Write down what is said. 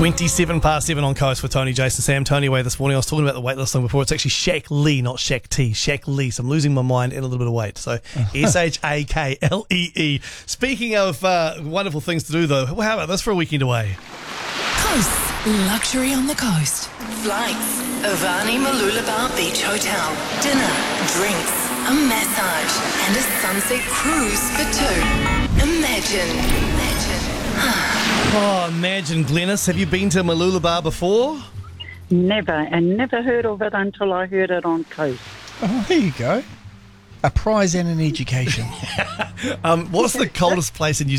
27 past 7 on Coast with Tony, Jason, Sam. Tony away this morning. I was talking about the weight loss thing before. It's actually Shaq Lee, not Shaq T. Shaq Lee. So I'm losing my mind and a little bit of weight. So Shaklee. Speaking of wonderful things to do, though, how about this for a weekend away? Coast. Luxury on the coast. Flights. Avani Mooloolaba Beach Hotel. Dinner. Drinks. A massage. And a sunset cruise for two. Imagine. Oh, imagine, Glennis. Have you been to Mooloolaba before? Never, and never heard of it until I heard it on Coast. Oh, there you go. A prize and an education. What's the coldest place in New